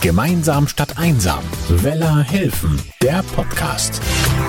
Gemeinsam statt einsam. Weller helfen, der Podcast.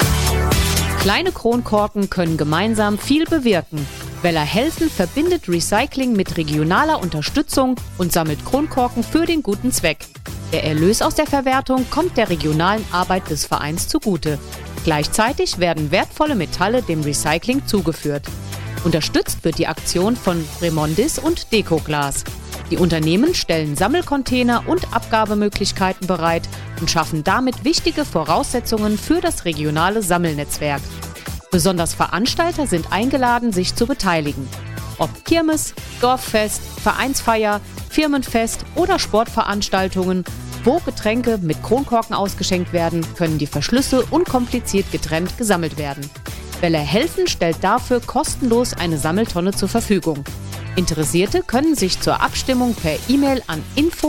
Kleine Kronkorken können gemeinsam viel bewirken. Weller helfen verbindet Recycling mit regionaler Unterstützung und sammelt Kronkorken für den guten Zweck. Der Erlös aus der Verwertung kommt der regionalen Arbeit des Vereins zugute. Gleichzeitig werden wertvolle Metalle dem Recycling zugeführt. Unterstützt wird die Aktion von Remondis und Decoglas. Die Unternehmen stellen Sammelcontainer und Abgabemöglichkeiten bereit und schaffen damit wichtige Voraussetzungen für das regionale Sammelnetzwerk. Besonders Veranstalter sind eingeladen, sich zu beteiligen. Ob Kirmes, Dorffest, Vereinsfeier, Firmenfest oder Sportveranstaltungen, wo Getränke mit Kronkorken ausgeschenkt werden, können die Verschlüsse unkompliziert getrennt gesammelt werden. Weller helfen stellt dafür kostenlos eine Sammeltonne zur Verfügung. Interessierte können sich zur Abstimmung per E-Mail an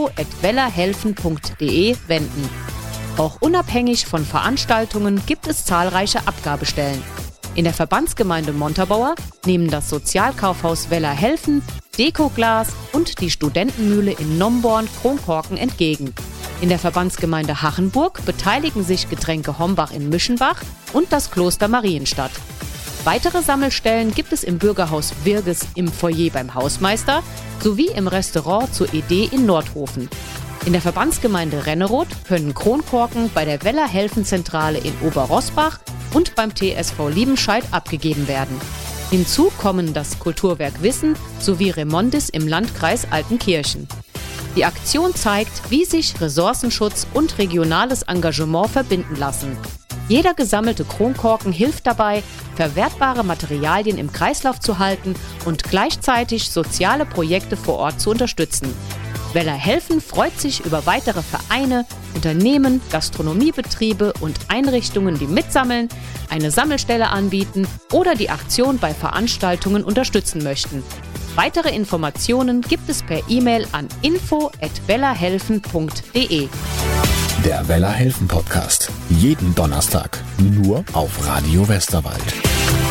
info@wellerhelfen.de wenden. Auch unabhängig von Veranstaltungen gibt es zahlreiche Abgabestellen. In der Verbandsgemeinde Montabaur nehmen das Sozialkaufhaus Weller helfen, Decoglas und die Studentenmühle in Nomborn Kronkorken entgegen. In der Verbandsgemeinde Hachenburg beteiligen sich Getränke Hombach in Mischenbach und das Kloster Marienstadt. Weitere Sammelstellen gibt es im Bürgerhaus Wirges im Foyer beim Hausmeister sowie im Restaurant zur Idee in Nordhofen. In der Verbandsgemeinde Renneroth können Kronkorken bei der Weller Helfen-Zentrale in Oberroßbach und beim TSV Liebenscheid abgegeben werden. Hinzu kommen das Kulturwerk Wissen sowie Remondis im Landkreis Altenkirchen. Die Aktion zeigt, wie sich Ressourcenschutz und regionales Engagement verbinden lassen. Jeder gesammelte Kronkorken hilft dabei, verwertbare Materialien im Kreislauf zu halten und gleichzeitig soziale Projekte vor Ort zu unterstützen. Weller helfen freut sich über weitere Vereine, Unternehmen, Gastronomiebetriebe und Einrichtungen, die mitsammeln, eine Sammelstelle anbieten oder die Aktion bei Veranstaltungen unterstützen möchten. Weitere Informationen gibt es per E-Mail an info@wellerhelfen.de. Der Weller helfen Podcast. Jeden Donnerstag. Nur auf Radio Westerwald.